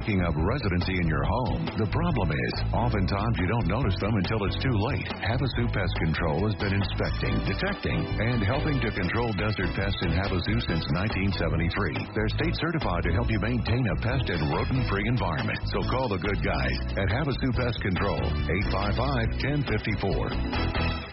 taking up residency in your home. The problem is, oftentimes you don't notice them until it's too late. Havasu Pest Control has been inspecting, detecting, and helping to control desert pests in Havasu since 1973. They're state certified to help you maintain a pest and rodent-free environment. So call the good guys at Havasu Pest Control, 855-1054.